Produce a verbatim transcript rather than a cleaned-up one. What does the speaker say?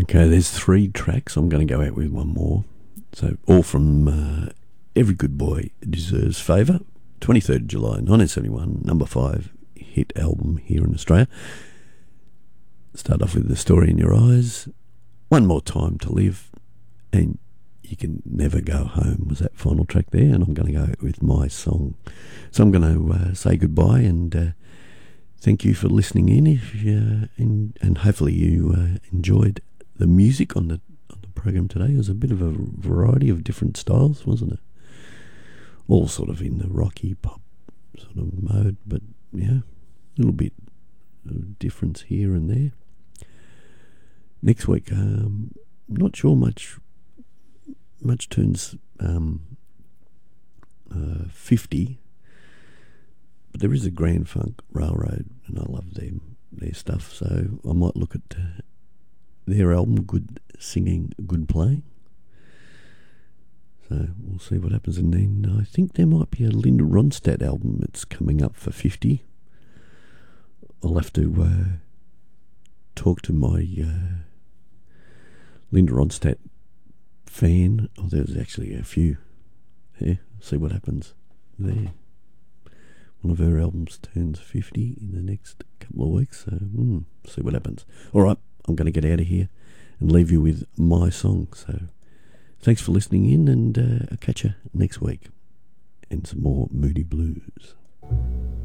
Okay, there's three tracks. I'm going to go out with one more. So, all from uh, Every Good Boy Deserves Favour, twenty-third of July, nineteen seventy-one, number five hit album here in Australia. Start off with The Story in Your Eyes, One More Time to Live, and You Can Never Go Home was that final track there, and I'm going to go with my song. So I'm going to uh, say goodbye and uh, thank you for listening in, if you, uh, and, and hopefully you uh, enjoyed the music on the on the program today. It was a bit of a variety of different styles, wasn't it? All sort of in the rocky pop sort of mode, but yeah, a little bit of difference here and there. Next week, um, not sure much much tunes um, uh, fifty, but there is a Grand Funk Railroad, and I love them their stuff. So I might look at uh, their album, Good Singing, Good Playing. So we'll see what happens. And then I think there might be a Linda Ronstadt album that's coming up for fifty. I'll have to uh, talk to my uh, Linda Ronstadt fan. Oh, there's actually a few. Yeah, see what happens there. One of her albums turns fifty in the next couple of weeks, so mm, see what happens. All right, I'm going to get out of here and leave you with my song. So thanks for listening in, and uh, I'll catch you next week and some more Moody Blues.